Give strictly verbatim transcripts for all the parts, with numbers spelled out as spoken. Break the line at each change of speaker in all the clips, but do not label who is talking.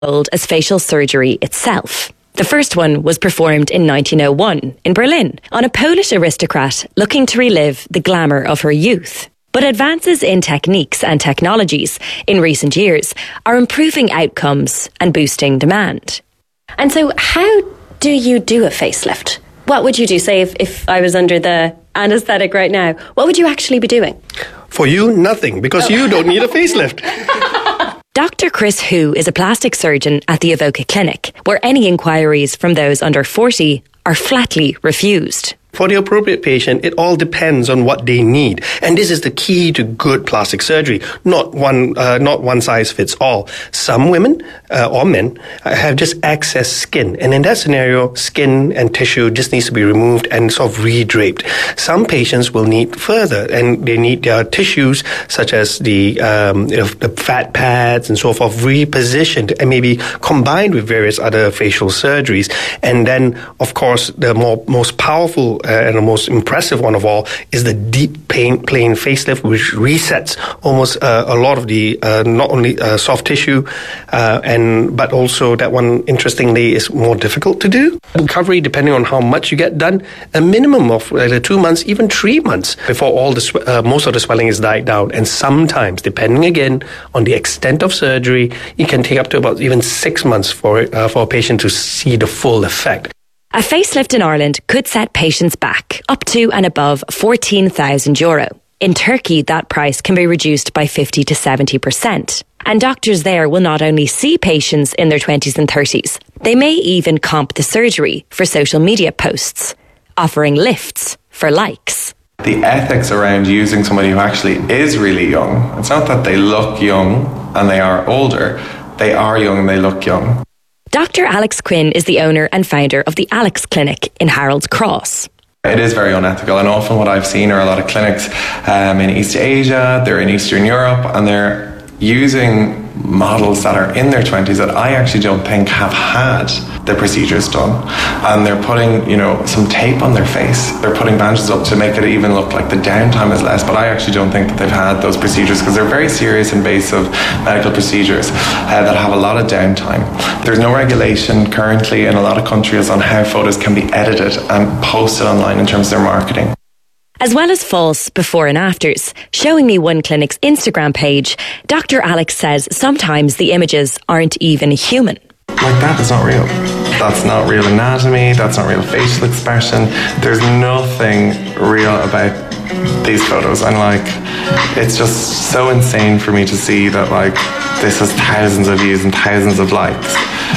old as facial surgery itself. The first one was performed in nineteen oh one in Berlin on a Polish aristocrat looking to relive the glamour of her youth. But advances in techniques and technologies in recent years are improving outcomes and boosting demand. And so how do you do a facelift? What would you do? Say if, if I was under the anaesthetic right now, what would you actually be doing?
For you, nothing, because oh. you don't need a facelift.
Doctor Chris Hu is a plastic surgeon at the Evoca Clinic, where any inquiries from those under forty are flatly refused.
For the appropriate patient, it all depends on what they need. And this is the key to good plastic surgery. Not one, uh, not one size fits all. Some women uh, or men uh, have just excess skin. And in that scenario, skin and tissue just needs to be removed and sort of re-draped. Some patients will need further, and they need their tissues, such as the, um, you know, the fat pads and so forth, repositioned and maybe combined with various other facial surgeries. And then, of course, the more, most powerful Uh, and the most impressive one of all is the deep plain, plain facelift, which resets almost uh, a lot of the uh, not only uh, soft tissue, uh, and but also that one, interestingly, is more difficult to do. Recovery, depending on how much you get done, a minimum of uh, two months, even three months before all the sw- uh, most of the swelling is died down. And sometimes, depending again on the extent of surgery, it can take up to about even six months for uh, for a patient to see the full effect.
A facelift in Ireland could set patients back up to and above fourteen thousand euro. In Turkey, that price can be reduced by fifty to seventy percent. And doctors there will not only see patients in their twenties and thirties, they may even comp the surgery for social media posts, offering lifts for likes.
The ethics around using somebody who actually is really young, it's not that they look young and they are older, they are young and they look young.
Doctor Alex Quinn is the owner and founder of the Alex Clinic in Harold's Cross.
It is very unethical, and often what I've seen are a lot of clinics um, in East Asia, they're in Eastern Europe, and they're using models that are in their twenties that I actually don't think have had the procedures done, and they're putting, you know, some tape on their face, they're putting bandages up to make it even look like the downtime is less, but I actually don't think that they've had those procedures, because they're very serious invasive medical procedures uh, that have a lot of downtime. There's no regulation currently in a lot of countries on how photos can be edited and posted online in terms of their marketing.
As well as false before and afters, showing me one clinic's Instagram page, Doctor Alex says sometimes the images aren't even human.
Like, that is not real. That's not real anatomy, that's not real facial expression. There's nothing real about these photos, and like, it's just so insane for me to see that like this has thousands of views and thousands of likes,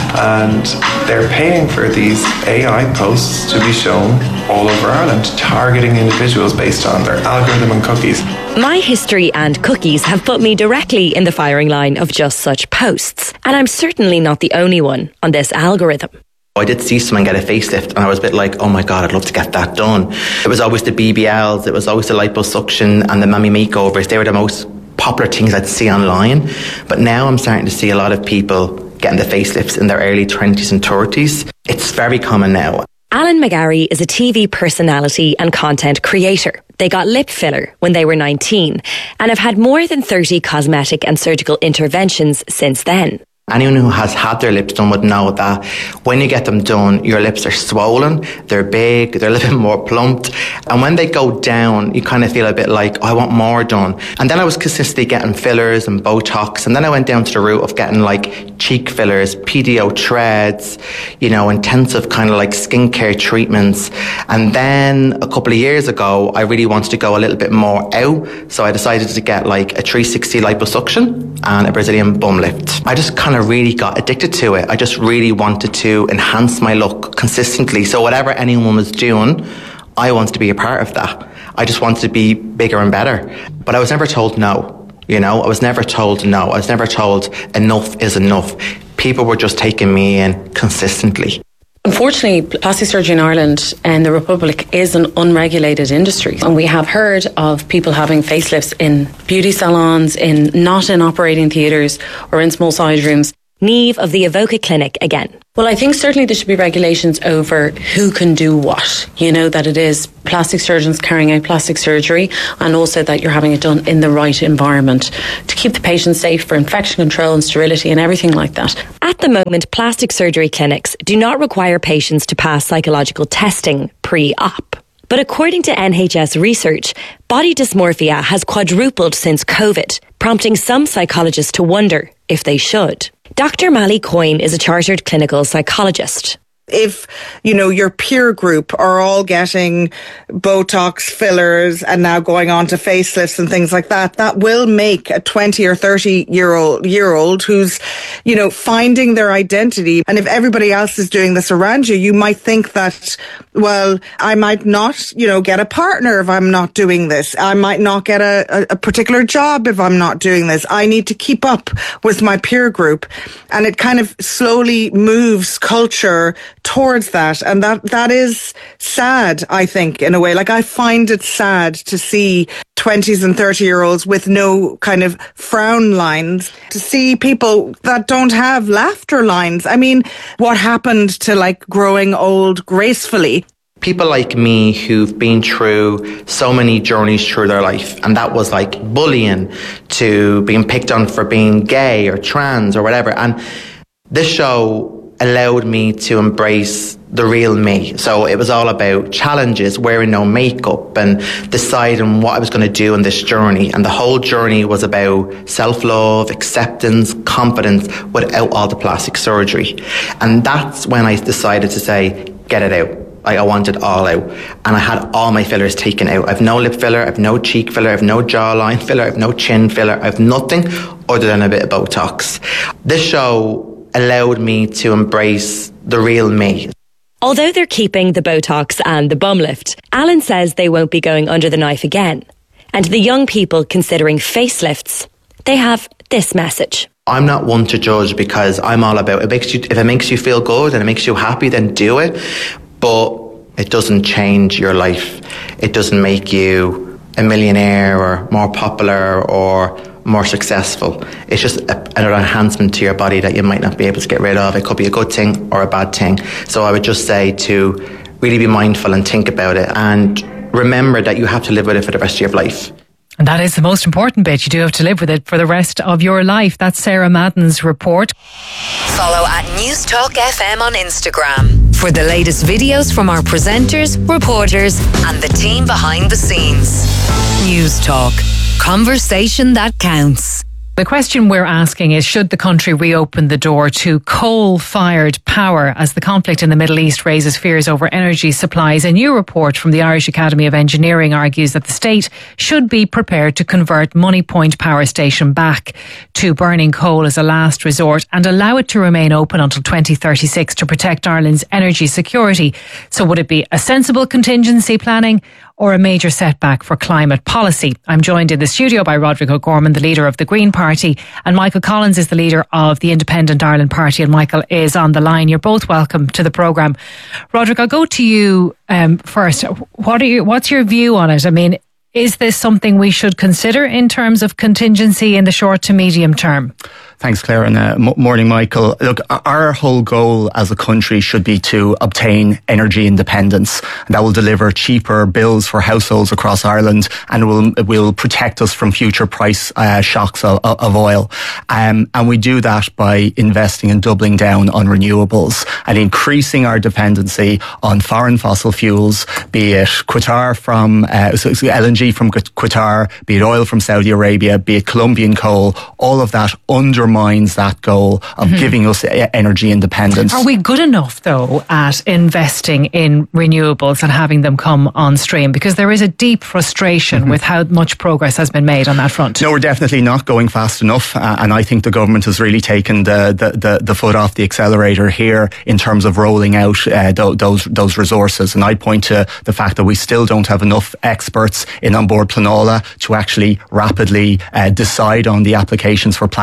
and they're paying for these A I posts to be shown all over Ireland, targeting individuals based on their algorithm and cookies.
My history and cookies have put me directly in the firing line of just such posts, and I'm certainly not the only one on this algorithm.
I did see someone get a facelift and I was a bit like, oh my God, I'd love to get that done. It was always the B B Ls, it was always the liposuction and the mammy makeovers. They were the most popular things I'd see online. But now I'm starting to see a lot of people getting the facelifts in their early twenties and thirties. It's very common now.
Alan McGarry is a T V personality and content creator. They got lip filler when they were nineteen and have had more than thirty cosmetic and surgical interventions since then.
Anyone who has had their lips done would know that when you get them done, your lips are swollen, they're big, they're a little bit more plumped. And when they go down, you kind of feel a bit like, oh, I want more done. And then I was consistently getting fillers and Botox. And then I went down to the route of getting like cheek fillers, P D O threads, you know, intensive kind of like skincare treatments. And then a couple of years ago, I really wanted to go a little bit more out. So I decided to get like a three sixty liposuction and a Brazilian bum lift. I just kind of really got addicted to it. I just really wanted to enhance my look consistently. So whatever anyone was doing, I wanted to be a part of that. I just wanted to be bigger and better. But I was never told no. You know, I was never told no. I was never told enough is enough. People were just taking me in consistently.
Unfortunately, plastic surgery in Ireland and the Republic is an unregulated industry. And we have heard of people having facelifts in beauty salons, in not in operating theatres or in small side rooms.
Niamh of the Evoca Clinic again.
Well, I think certainly there should be regulations over who can do what. You know, that it is plastic surgeons carrying out plastic surgery, and also that you're having it done in the right environment to keep the patient safe for infection control and sterility and everything like that.
At the moment, plastic surgery clinics do not require patients to pass psychological testing pre-op. But according to N H S research, body dysmorphia has quadrupled since COVID, prompting some psychologists to wonder if they should. Doctor Mally Coyne is a chartered clinical psychologist.
If, you know, your peer group are all getting Botox fillers and now going on to facelifts and things like that, that will make a twenty or thirty year old year old who's, you know, finding their identity. And if everybody else is doing this around you, you might think that, well, I might not, you know, get a partner if I'm not doing this. I might not get a, a particular job if I'm not doing this. I need to keep up with my peer group. And it kind of slowly moves culture towards that, and that that is sad, I think, in a way. Like, I find it sad to see twenties and thirty year olds with no kind of frown lines, to see people that don't have laughter lines. I mean, what happened to like growing old gracefully?
People like me who've been through so many journeys through their life, and that was like bullying to being picked on for being gay or trans or whatever. And this show allowed me to embrace the real me. So it was all about challenges, wearing no makeup, and deciding what I was going to do on this journey. And the whole journey was about self-love, acceptance, confidence, without all the plastic surgery. And that's when I decided to say, get it out. Like, I want it all out. And I had all my fillers taken out. I have no lip filler, I have no cheek filler, I have no jawline filler, I have no chin filler, I have nothing other than a bit of Botox. This show allowed me to embrace the real me.
Although they're keeping the Botox and the bum lift, Alan says they won't be going under the knife again. And the young people considering facelifts, they have this message.
I'm not one to judge, because I'm all about it. Makes you, if it makes you feel good and it makes you happy, then do it. But it doesn't change your life. It doesn't make you a millionaire or more popular or more successful. It's just a, an enhancement to your body that you might not be able to get rid of. It could be a good thing or a bad thing. So I would just say to really be mindful and think about it, and remember that you have to live with it for the rest of your life.
And that is the most important bit. You do have to live with it for the rest of your life. That's Sarah Madden's report.
Follow at News Talk F M on Instagram for the latest videos from our presenters, reporters and the team behind the scenes. News Talk. Conversation that counts.
The question we're asking is, should the country reopen the door to coal-fired power as the conflict in the Middle East raises fears over energy supplies? A new report from the Irish Academy of Engineering argues that the state should be prepared to convert Moneypoint Power Station back to burning coal as a last resort and allow it to remain open until twenty thirty-six to protect Ireland's energy security. So would it be a sensible contingency planning or a major setback for climate policy? I'm joined in the studio by Roderick O'Gorman, the leader of the Green Party, and Michael Collins is the leader of the Independent Ireland Party, and Michael is on the line. You're both welcome to the programme. Roderick, I'll go to you um, first. What are you, what's your view on it? I mean, is this something we should consider in terms of contingency in the short to medium term?
Thanks, Claire, and uh, m- morning, Michael. Look, our whole goal as a country should be to obtain energy independence. That will deliver cheaper bills for households across Ireland, and will will protect us from future price uh, shocks of, of oil. Um, and we do that by investing and doubling down on renewables and increasing our dependency on foreign fossil fuels, be it Qatar from uh, so L N G from Qatar, be it oil from Saudi Arabia, be it Colombian coal. All of that undermines that goal of mm-hmm. giving us energy independence.
Are we good enough, though, at investing in renewables and having them come on stream? Because there is a deep frustration mm-hmm. with how much progress has been made on that front.
No, we're definitely not going fast enough, uh, and I think the government has really taken the, the, the, the foot off the accelerator here in terms of rolling out uh, th- those those resources. And I point to the fact that we still don't have enough experts in on board Planola to actually rapidly uh, decide on the applications for planning for offshore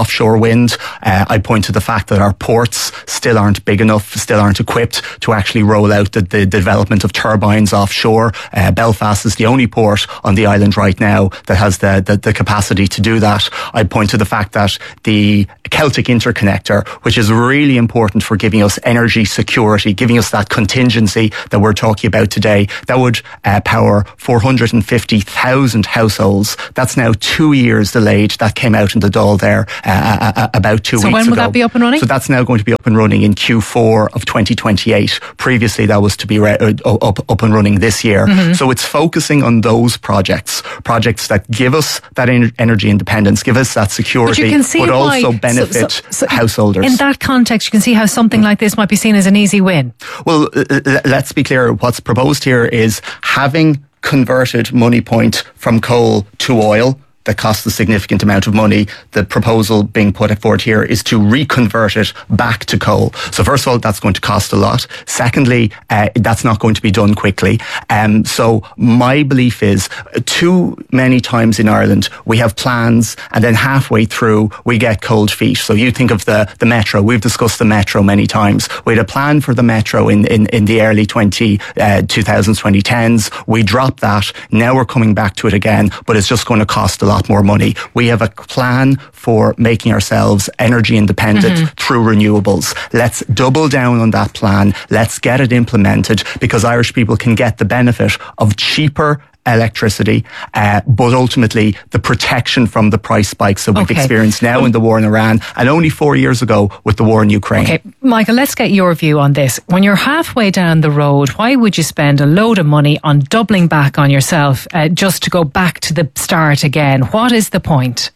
offshore wind. Uh, I point to the fact that our ports still aren't big enough, still aren't equipped to actually roll out the, the development of turbines offshore. Uh, Belfast is the only port on the island right now that has the, the, the capacity to do that. I point to the fact that the Celtic Interconnector, which is really important for giving us energy security, giving us that contingency that we're talking about today, that would uh, power four hundred fifty thousand households. That's now two years delayed. That came out in the Dáil there uh, uh, about two
so
weeks ago.
So when will that be up and running?
So that's now going to be up and running in Q four of twenty twenty-eight. Previously, that was to be re- uh, up, up and running this year. Mm-hmm. So it's focusing on those projects, projects that give us that en- energy independence, give us that security,
but, you can see
but
why,
also benefit
so, so, so
householders.
In that context, you can see how something like this might be seen as an easy win.
Well, uh, let's be clear. What's proposed here is having converted Moneypoint from coal to oil. That costs a significant amount of money. The proposal being put forward here is to reconvert it back to coal. So first of all, that's going to cost a lot. Secondly, uh, that's not going to be done quickly. Um, so my belief is uh, too many times in Ireland, we have plans and then halfway through we get cold feet. So you think of the, the metro. We've discussed the metro many times. We had a plan for the metro in, in, in the early twenty, uh, twenty twenty tens. We dropped that. Now we're coming back to it again, but it's just going to cost a lot more money. We have a plan for making ourselves energy independent mm-hmm. through renewables. Let's double down on that plan. Let's get it implemented because Irish people can get the benefit of cheaper electricity, uh, but ultimately the protection from the price spikes that we've okay. experienced now in the war in Iran and only four years ago with the war in Ukraine.
Okay, Michael, let's get your view on this. When you're halfway down the road, why would you spend a load of money on doubling back on yourself uh, just to go back to the start again? What is the point?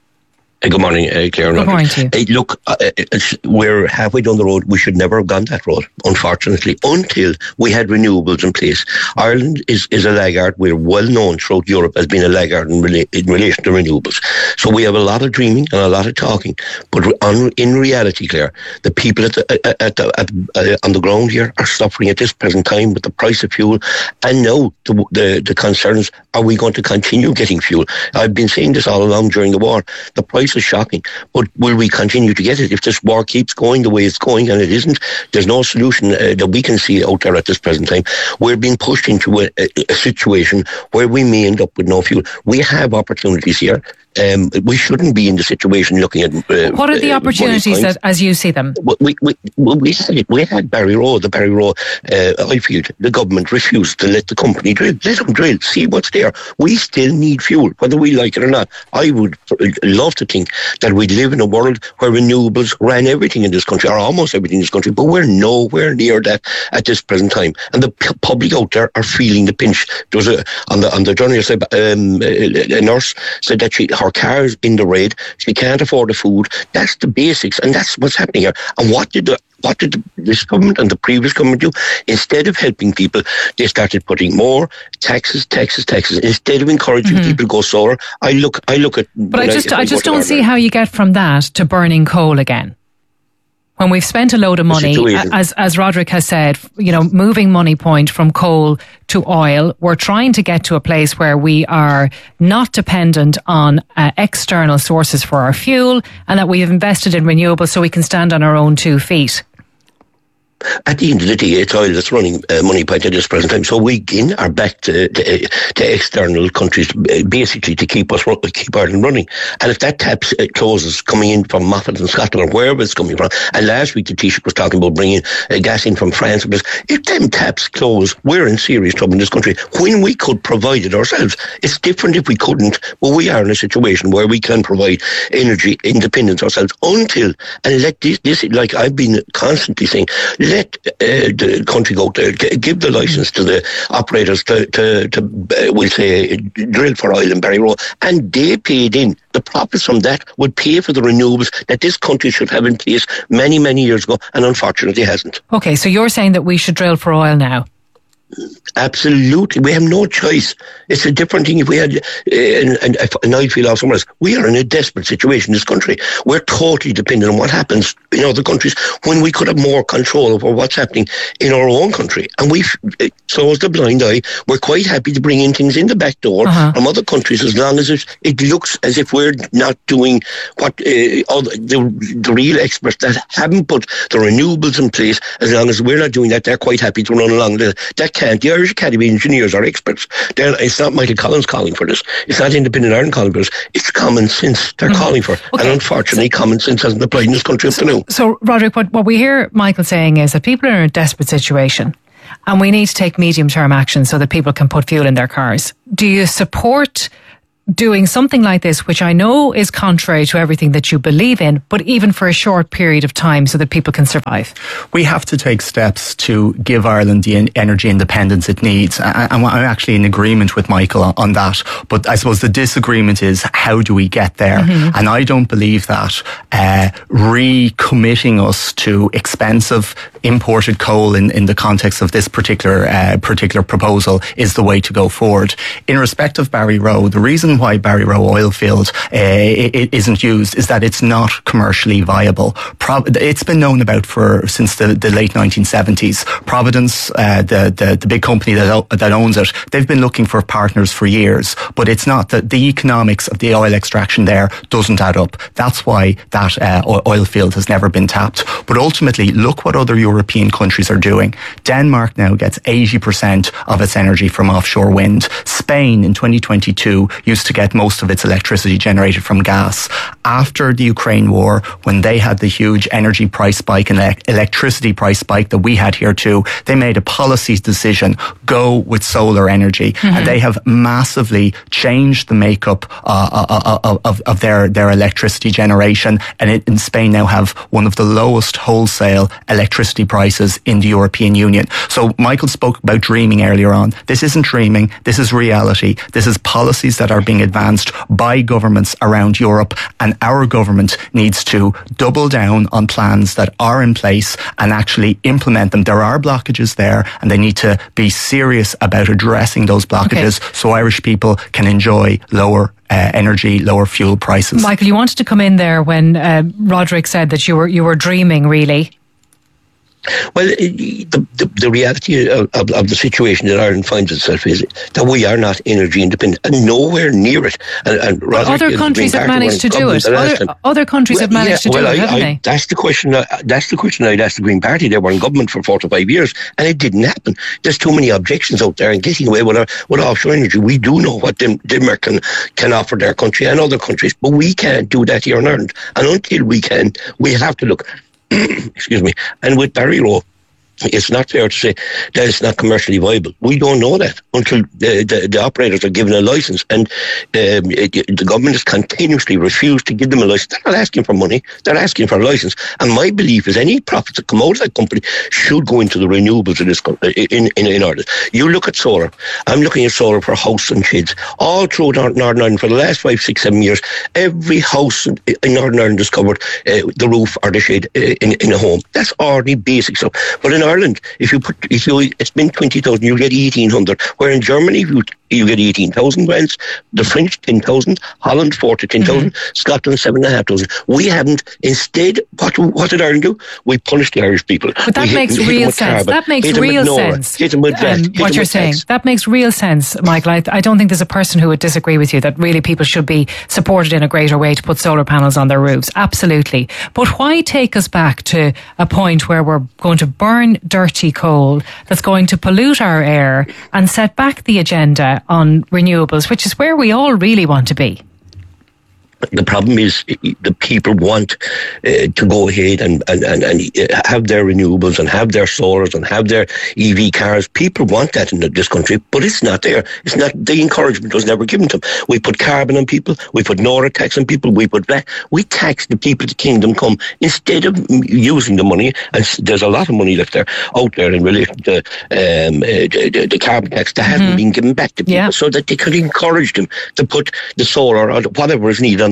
Uh, good morning, uh, Claire.
Good morning to you.
Uh, look, uh, we're halfway down the road. We should never have gone that road, unfortunately, until we had renewables in place. Ireland is, is a laggard. We're well known throughout Europe as being a laggard in, rela- in relation to renewables. So we have a lot of dreaming and a lot of talking. But on, in reality, Claire, the people at the, at the, at, uh, on the ground here are suffering at this present time with the price of fuel. And now the, the, the concerns, are we going to continue getting fuel? I've been saying this all along during the war. The price is shocking, but will we continue to get it if this war keeps going the way it's going? And it isn't. There's no solution uh, that we can see out there at this present time. We're being pushed into a, a, a situation where we may end up with no fuel. We have opportunities here. Um, we shouldn't be in the situation looking at. Uh,
what are the uh, opportunities that, as you see them?
We we we had we had Barry Rowe, the Barry Rowe uh, oil field. The government refused to let the company drill. Let them drill. See what's there. We still need fuel, whether we like it or not. I would love to think that we live in a world where renewables ran everything in this country, or almost everything in this country, but we're nowhere near that at this present time. And the p- public out there are feeling the pinch. There was a on the on the journey said um, a, a nurse said that she. Her car's in the red. She can't afford the food. That's the basics, and that's what's happening here. And what did the what did the, this government and the previous government do? Instead of helping people, they started putting more taxes, taxes, taxes. Instead of encouraging mm-hmm. people to go solar, I look, I look at.
But I just, I, I just don't see how you get from that to burning coal again. When we've spent a load of money, as as Roderick has said, you know, moving Moneypoint from coal to oil, we're trying to get to a place where we are not dependent on uh, external sources for our fuel, and that we've invested in renewables so we can stand on our own two feet.
At the end of the day, it's oil that's running uh, Moneypoint at this present time. So we again are back to, to, to external countries, uh, basically to keep us keep Ireland running. And if that tap uh, closes, coming in from Moffat and Scotland or wherever it's coming from, and last week the Taoiseach was talking about bringing uh, gas in from France. If them taps close, we're in serious trouble in this country. When we could provide it ourselves, it's different if we couldn't. But we are in a situation where we can provide energy independence ourselves until and let this, this like I've been constantly saying. Let uh, the country go there, give the licence to the operators to, to, to uh, we'll say, drill for oil in Barry Rowe, and they paid in. The profits from that would pay for the renewables that this country should have in place many, many years ago, and unfortunately hasn't.
Okay, so you're saying that we should drill for oil now?
Absolutely. We have no choice. It's a different thing if we had, uh, and, and, and I feel off somewhere else, we are in a desperate situation in this country. We're totally dependent on what happens in other countries when we could have more control over what's happening in our own country. And we've closed the blind eye. We're quite happy to bring in things in the back door uh-huh. from other countries as long as it, it looks as if we're not doing what uh, all the, the, the real experts that haven't put the renewables in place. As long as we're not doing that, they're quite happy to run along. The, that can't. The Irish Academy of Engineers are experts. They're, it's not Michael Collins calling for this. It's not Independent Ireland calling for this. It's common sense they're mm-hmm. calling for. Okay. And unfortunately, so, common sense hasn't applied in this country up to now.
So, Roderick, what, what we hear Michael saying is that people are in a desperate situation and we need to take medium-term action so that people can put fuel in their cars. Do you support doing something like this, which I know is contrary to everything that you believe in, but even for a short period of time so that people can survive?
We have to take steps to give Ireland the energy independence it needs. And I'm actually in agreement with Michael on that. But I suppose the disagreement is, how do we get there? Mm-hmm. And I don't believe that uh, recommitting us to expensive imported coal in, in the context of this particular uh, particular proposal is the way to go forward. In respect of Barry Rowe, the reason why Barry Rowe oil field uh, it isn't used is that it's not commercially viable. Pro- it's been known about for since the, the late nineteen seventies. Providence, uh, the, the the big company that that owns it, they've been looking for partners for years, but it's not that the economics of the oil extraction there doesn't add up. That's why that uh, oil field has never been tapped. But ultimately, look what other European countries are doing. Denmark now gets eighty percent of its energy from offshore wind. Spain in twenty twenty-two used to get most of its electricity generated from gas. After the Ukraine war, when they had the huge energy price spike and ele- electricity price spike that we had here too, they made a policy decision, go with solar energy. Mm-hmm. And they have massively changed the makeup uh, uh, of, of their, their electricity generation. And it, in Spain now have one of the lowest wholesale electricity prices in the European Union. So Michael spoke about dreaming earlier on. This isn't dreaming. This is reality. This is policies that are being advanced by governments around Europe, and our government needs to double down on plans that are in place and actually implement them. There are blockages there, and they need to be serious about addressing those blockages okay. so Irish people can enjoy lower Uh, energy, lower fuel prices.
Michael, you wanted to come in there when uh, Roderick said that you were you were dreaming, really.
Well, the, the, the reality of, of, of the situation that Ireland finds itself is that we are not energy independent and nowhere near it. And, and
other countries have managed to do it. Other, other countries well, have managed yeah, to do
well,
it,
I,
haven't
I,
they?
That's the question. Uh, that's the question I'd ask the Green Party. They were in government for forty-five years, and it didn't happen. There's too many objections out there, and getting away with, our, with offshore energy. We do know what them, Denmark can, can offer their country and other countries, but we can't do that here in Ireland. And until we can, we have to look. Excuse me. And with Barry Rowe, it's not fair to say that it's not commercially viable. We don't know that until the, the, the operators are given a licence, and um, it, the government has continuously refused to give them a licence. They're not asking for money, they're asking for a licence. And my belief is any profits that come out of that company should go into the renewables in, this, in, in, in Ireland. You look at solar. I'm looking at solar for house and sheds. All through Northern Ireland for the last five, six, seven years, every house in, in Northern Ireland has covered uh, the roof or the shed uh, in, in a home. That's already basic stuff. But in Ireland, if you put, if you, it's been twenty thousand, you get eighteen hundred. Where in Germany, you, you get eighteen thousand grants, the French ten thousand, Holland four to ten thousand, mm-hmm. Scotland seven thousand five hundred. We haven't. Instead, what what did Ireland do? We punished the Irish people.
But that
we
makes
hit,
real
hit
sense.
Carbon,
that makes real sense.
Hit them with gas,
um,
hit
what
them
you're
with
saying.
tax.
That makes real sense, Michael. I, I don't think there's a person who would disagree with you that really people should be supported in a greater way to put solar panels on their roofs. Absolutely. But why take us back to a point where we're going to burn dirty coal that's going to pollute our air and set back the agenda on renewables, which is where we all really want to be?
The problem is the people want uh, to go ahead and, and, and, and have their renewables and have their solars and have their E V cars. People want that in this country, but it's not there. It's not. The encouragement was never given to them. We put carbon on people. We put Nora tax on people. We put that. We tax the people to Kingdom Come instead of using the money. And there's a lot of money left there out there in relation to um, uh, the, the carbon tax that mm-hmm. hasn't been given back to people, yeah. so that they could encourage them to put the solar or whatever is needed on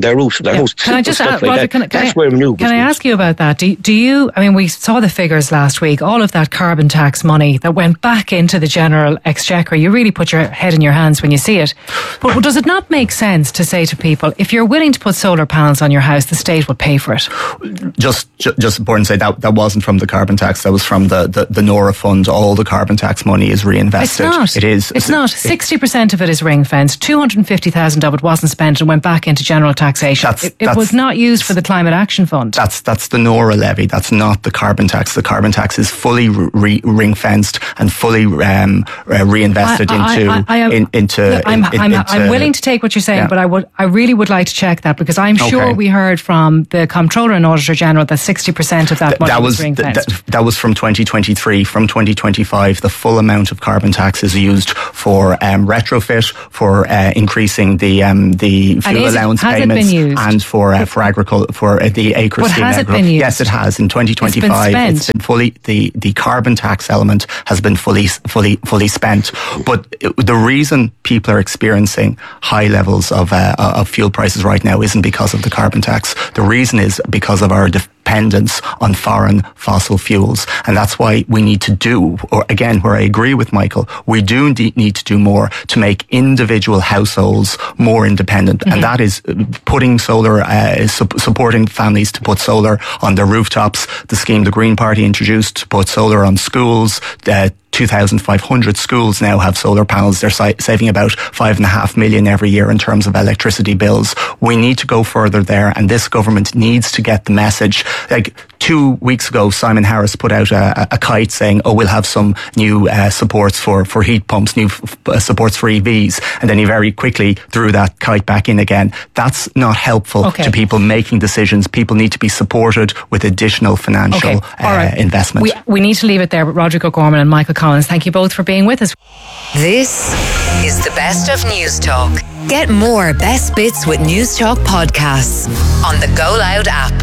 their roofs of their
Yeah.
house.
Can I just
Simple
ask,
stuff like
Roger,
that.
can, I- can
That's
I,
where renewables
can I
goes.
ask you about that? Do, do you, I mean, we saw the figures last week, all of that carbon tax money that went back into the general exchequer. You really put your head in your hands when you see it. But does it not make sense to say to people, if you're willing to put solar panels on your house, the state will pay for it?
Just, ju- just important to say that that wasn't from the carbon tax. That was from the, the, the Nora fund. All the carbon tax money is reinvested.
It's not.
It is.
It's not.
It,
sixty percent of it is ring fenced. two hundred fifty thousand of it wasn't spent and went back into general taxation.
That's-
it it
that's-
was not used for the Climate Action Fund.
That's that's the Nora levy. That's not the carbon tax. The carbon tax is fully re- ring fenced and fully um, uh, reinvested
I- I-
into
I- I am-
in, into.
Look, I'm,
in,
I'm,
into
I'm willing to take what you're saying,
yeah.
but I would, I really would like to check that because I'm sure
Okay.
we heard from the Comptroller and Auditor General that sixty percent of that
Th-
money
that
was
was
ring
th-
fenced.
th- that was from twenty twenty-three. From twenty twenty-five, the full amount of carbon tax is used for um, retrofit, for uh, increasing the um, the
And
fuel
is it-
allowance
has it
payments,
been used?
and for uh, for agriculture for uh, the acre
But
scheme.
has it
agro-
been used?
Yes, it has. In twenty twenty-five,
spent.
it's been fully the the carbon tax element has been fully fully fully spent. But it, the reason people are experiencing high levels of uh, of fuel prices right now isn't because of the carbon tax. The reason is because of our dependence on foreign fossil fuels, and that's why we need to do, or again, where I agree with Michael, we do de- need to do more to make individual households more independent, mm-hmm. and that is putting solar, uh, su- supporting families to put solar on their rooftops. The scheme the Green Party introduced to put solar on schools. Uh, two thousand five hundred schools now have solar panels. They're si- saving about five and a half million every year in terms of electricity bills. We need to go further there, and this government needs to get the message. Like two weeks ago, Simon Harris put out a, a kite saying, "Oh, we'll have some new uh, supports for for heat pumps, new f- uh, supports for E Vs," and then he very quickly threw that kite back in again. That's not helpful
Okay.
to people making decisions. People need to be supported with additional financial
Okay.
uh,
All right.
investment.
We, we need to leave it there, but Roderick O'Gorman and Michael Collins, thank you both for being with us.
This is the best of News Talk. Get more best bits with News Talk podcasts on the Go Loud app.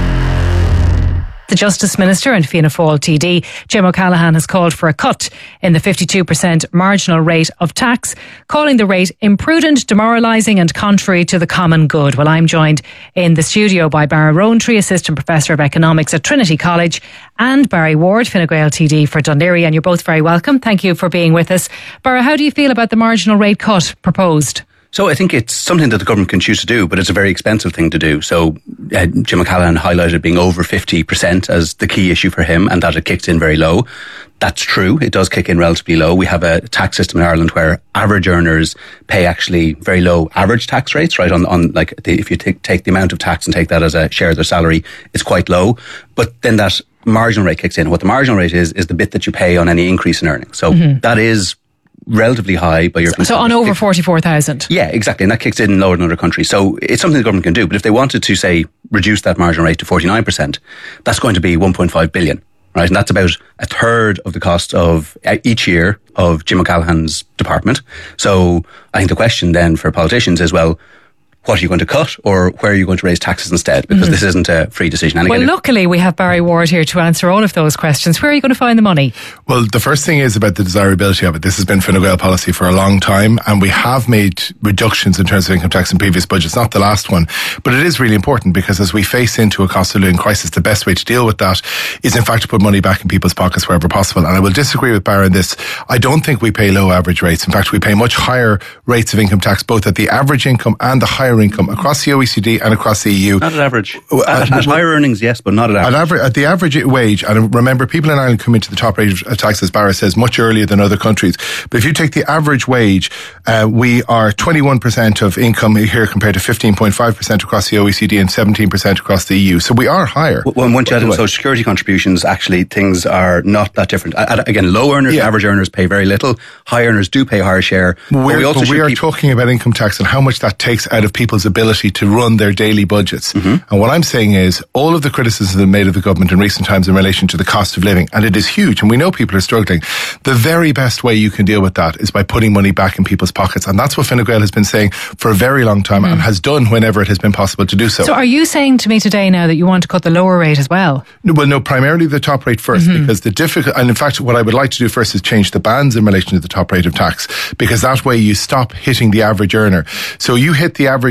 The Justice Minister and Fianna Fáil T D, Jim O'Callaghan, has called for a cut in the fifty-two percent marginal rate of tax, calling the rate imprudent, demoralising and contrary to the common good. Well, I'm joined in the studio by Barra Rowntree, Assistant Professor of Economics at Trinity College, and Barry Ward, Fine Gael T D for Dún Laoghaire, and you're both very welcome. Thank you for being with us. Barra, how do you feel about the marginal rate cut proposed?
So I think it's something that the government can choose to do, but it's a very expensive thing to do. So uh, Jim O'Callaghan highlighted being over fifty percent as the key issue for him, and that it kicks in very low. That's true. It does kick in relatively low. We have a tax system in Ireland where average earners pay actually very low average tax rates, right? On, on like the, if you take, take the amount of tax and take that as a share of their salary, it's quite low. But then that marginal rate kicks in. What the marginal rate is, is the bit that you pay on any increase in earnings. So mm-hmm. that is relatively high by your
so on over forty-four thousand.
Yeah, exactly, and that kicks in lower than other countries. So it's something the government can do. But if they wanted to say reduce that marginal rate to forty-nine percent, that's going to be one point five billion, right? And that's about a third of the cost of uh, each year of Jim O'Callaghan's department. So I think the question then for politicians is, well, what are you going to cut, or where are you going to raise taxes instead? Because mm-hmm. this isn't a free decision. And
well,
again,
luckily we have Barry Ward here to answer all of those questions. Where are you going to find the money?
Well, the first thing is about the desirability of it. This has been Fine Gael policy for a long time, and we have made reductions in terms of income tax in previous budgets, not the last one. But it is really important because as we face into a cost of living crisis, the best way to deal with that is in fact to put money back in people's pockets wherever possible. And I will disagree with Barry on this. I don't think we pay low average rates. In fact, we pay much higher rates of income tax, both at the average income and the higher income across the O E C D and across the E U.
Not at average. At, at higher earnings, yes, but not at average.
At, aver- at the average wage, and remember, people in Ireland come into the top rate of tax, as Barra says, much earlier than other countries. But if you take the average wage, uh, we are twenty-one percent of income here compared to fifteen point five percent across the O E C D and seventeen percent across the E U. So we are higher.
Well, once you add in social security contributions, actually things are not that different. At, again, low earners, yeah. average earners pay very little. High earners do pay a higher share.
But,
but we, also
but we are
keep-
talking about income tax and how much that takes out of people's ability to run their daily budgets. Mm-hmm. And what I'm saying is all of the criticism made of the government in recent times in relation to the cost of living, and it is huge, and we know people are struggling. The very best way you can deal with that is by putting money back in people's pockets. And that's what Fine Gael has been saying for a very long time mm. and has done whenever it has been possible to do so.
So are you saying to me today now that you want to cut the lower rate as well?
No, well, no, primarily the top rate first, mm-hmm. because the difficult, and in fact, what I would like to do first is change the bands in relation to the top rate of tax, because that way you stop hitting the average earner. So you hit the average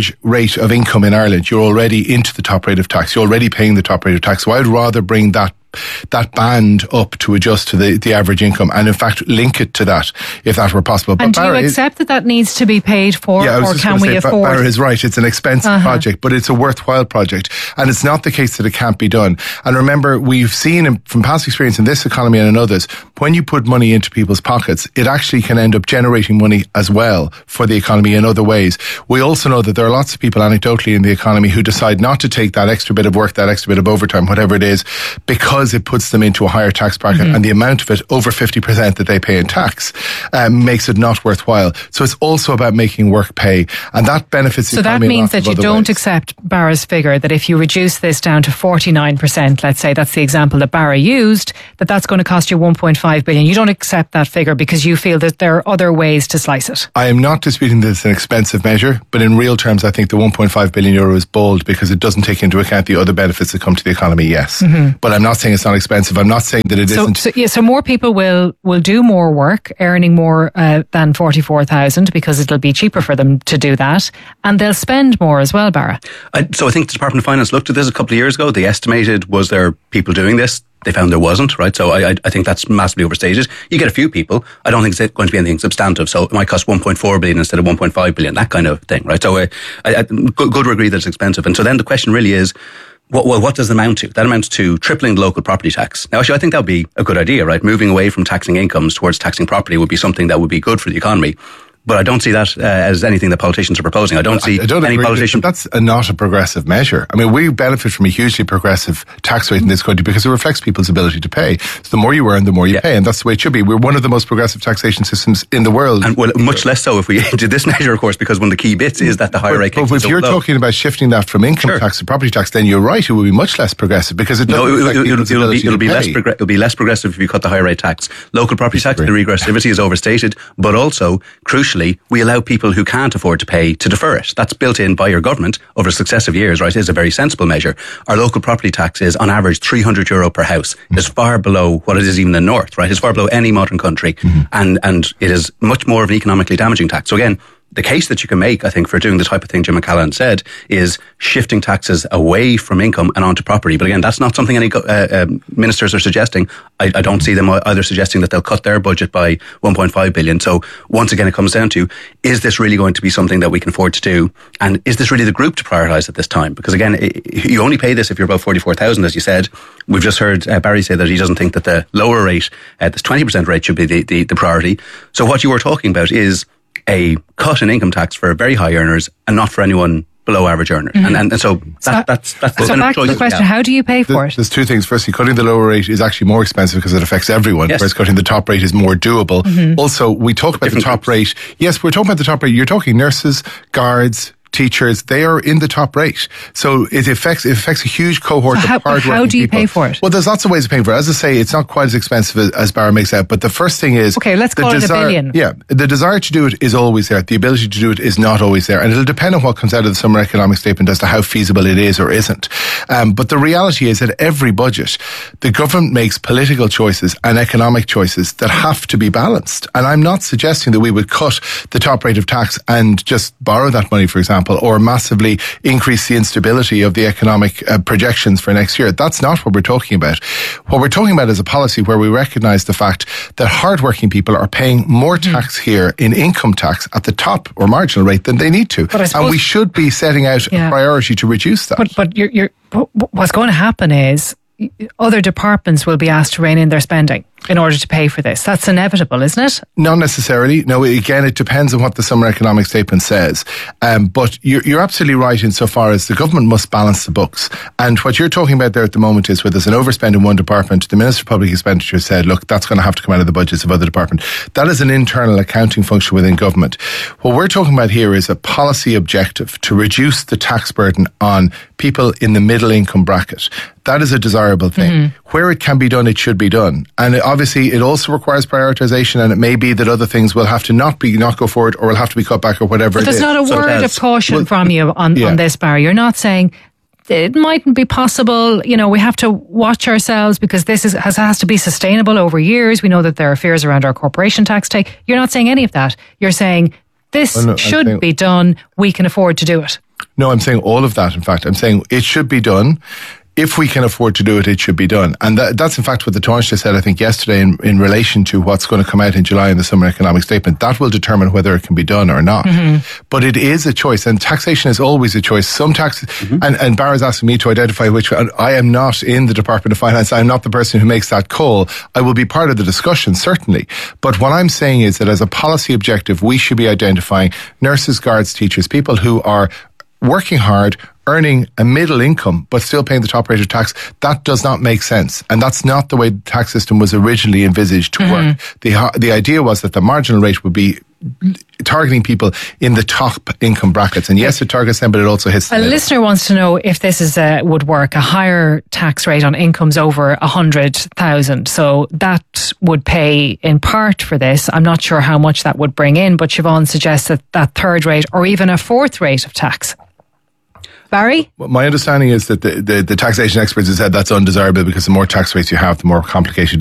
average rate of income in Ireland, you're already into the top rate of tax. You're already paying the top rate of tax. So I'd rather bring that that band up to adjust to the, the average income, and in fact link it to that if that were possible.
But and do Barra you accept is, that that needs to be paid for,
yeah,
or can we
say,
afford?
Barra is right. It's an expensive uh-huh. project, but it's a worthwhile project, and it's not the case that it can't be done. And remember, we've seen from past experience in this economy and in others, when you put money into people's pockets, it actually can end up generating money as well for the economy in other ways. We also know that there are lots of people anecdotally in the economy who decide not to take that extra bit of work, that extra bit of overtime, whatever it is, because it puts them into a higher tax bracket, mm-hmm. and the amount of it, over fifty percent that they pay in tax, um, makes it not worthwhile. So it's also about making work pay, and that benefits the
so
economy.
So that means that you don't
ways.
accept Barra's figure, that if you reduce this down to forty-nine percent, let's say, that's the example that Barra used, that that's going to cost you one point five billion. You don't accept that figure because you feel that there are other ways to slice it.
I am not disputing that it's an expensive measure, but in real terms, I think the one point five billion euro is bold because it doesn't take into account the other benefits that come to the economy, yes. Mm-hmm. But I'm not saying it's not expensive. I'm not saying that it
so,
isn't.
So, yeah, so more people will, will do more work, earning more uh, than forty-four thousand, because it'll be cheaper for them to do that, and they'll spend more as well, Barra.
I, so I think the Department of Finance looked at this a couple of years ago. They estimated, was there people doing this? They found there wasn't, right? So I, I think that's massively overstated. You get a few people. I don't think it's going to be anything substantive. So it might cost one point four billion instead of one point five billion, that kind of thing, right? So uh, I, I, good, good to agree that it's expensive. And so then the question really is, What, well, what does it amount to? That amounts to tripling the local property tax. Now, actually, I think that would be a good idea, right? Moving away from taxing incomes towards taxing property would be something that would be good for the economy. But I don't see that uh, as anything that politicians are proposing. I don't see
I don't
any politician.
That's a, not a progressive measure. I mean, we benefit from a hugely progressive tax rate in this country because it reflects people's ability to pay. So the more you earn, the more you yeah. pay, and that's the way it should be. We're one of the most progressive taxation systems in the world.
And well, much less so if we did this measure, of course, because one of the key bits is that the higher
but,
rate kicks
But if
so
you're
low.
talking about shifting that from income sure. tax to property tax, then you're right. It will be much less progressive because it doesn't
no,
reflect
it,
people's
it'll,
ability
it'll be, it'll
to
be
pay.
less progr- it'll be less progressive if you cut the higher rate tax. Local property tax, the regressivity is overstated, but also, crucially, we allow people who can't afford to pay to defer it. That's built in by your government over successive years, right? It is a very sensible measure. Our local property tax is on average three hundred euro per house. Mm-hmm. It's far below what it is even in the north, right? It's far below any modern country. Mm-hmm. And, and it is much more of an economically damaging tax. So again, the case that you can make, I think, for doing the type of thing Jim McCallan said is shifting taxes away from income and onto property. But again, that's not something any uh, uh, ministers are suggesting. I, I don't see them either suggesting that they'll cut their budget by one point five billion. So once again, it comes down to, is this really going to be something that we can afford to do? And is this really the group to prioritise at this time? Because again, it, you only pay this if you're above forty-four thousand, as you said. We've just heard uh, Barry say that he doesn't think that the lower rate, uh, this twenty percent rate should be the, the, the priority. So what you were talking about is a cut in income tax for very high earners and not for anyone below average earners. Mm-hmm. And, and and so, that,
so
that's that's the
so back to the question, how do you pay for
the,
it?
There's two things. Firstly, cutting the lower rate is actually more expensive because it affects everyone,
yes.
whereas cutting the top rate is more doable. Mm-hmm. Also, we talk about Different the top groups. rate. Yes, we're talking about the top rate. You're talking nurses, guards, teachers, they are in the top rate. So it affects it affects a huge cohort
so how,
of hard-working
how do you
people.
pay for it?
Well, there's lots of ways of paying for it. As I say, it's not quite as expensive as, as Barra makes out, but the first thing is...
Okay, let's call
desire,
it a billion.
Yeah, the desire to do it is always there. The ability to do it is not always there. And it'll depend on what comes out of the Summer Economic Statement as to how feasible it is or isn't. Um, but the reality is that every budget, the government makes political choices and economic choices that have to be balanced. And I'm not suggesting that we would cut the top rate of tax and just borrow that money, for example, or massively increase the instability of the economic uh, projections for next year. That's not what we're talking about. What we're talking about is a policy where we recognise the fact that hardworking people are paying more tax here in income tax at the top or marginal rate than they need to. And we should be setting out yeah. a priority to reduce that.
But, but you're, you're, what's going to happen is other departments will be asked to rein in their spending in order to pay for this. That's inevitable, isn't it?
Not necessarily. No, again, it depends on what the Summer Economic Statement says. Um, but you're, you're absolutely right insofar as the government must balance the books. And what you're talking about there at the moment is where there's an overspend in one department, the Minister of Public Expenditure said, look, that's going to have to come out of the budgets of other departments. That is an internal accounting function within government. What we're talking about here is a policy objective to reduce the tax burden on people in the middle income bracket. That is a desirable thing. Mm-hmm. Where it can be done, it should be done. And it, obviously, it also requires prioritisation, and it may be that other things will have to not be not go forward or will have to be cut back or whatever
but
it is.
But there's not a
so
word of caution well, from you on, yeah. on this, Barry. You're not saying it mightn't be possible, you know, we have to watch ourselves because this is has, has to be sustainable over years. We know that there are fears around our corporation tax take. You're not saying any of that. You're saying this well, no, should saying, be done. We can afford to do it.
No, I'm saying all of that, in fact. I'm saying it should be done. If we can afford to do it, it should be done. And that, that's in fact what the Taoiseach said, I think, yesterday in, in relation to what's going to come out in July in the Summer Economic Statement. That will determine whether it can be done or not. Mm-hmm. But it is a choice, and taxation is always a choice. Some taxes, mm-hmm. and, and Barra's asking me to identify which one. I am not in the Department of Finance. I'm not the person who makes that call. I will be part of the discussion, certainly. But what I'm saying is that as a policy objective, we should be identifying nurses, guards, teachers, people who are working hard, earning a middle income, but still paying the top rate of tax. That does not make sense. And that's not the way the tax system was originally envisaged to mm-hmm. work. The, the idea was that the marginal rate would be targeting people in the top income brackets. And yes, it targets them, but it also hits the
A
middle.
listener wants to know if this is a, would work, a higher tax rate on incomes over one hundred thousand. So that would pay in part for this. I'm not sure how much that would bring in, but Siobhan suggests that that third rate or even a fourth rate of tax. Barry?
Well, my understanding is that the, the, the taxation experts have said that's undesirable because the more tax rates you have, the more complicated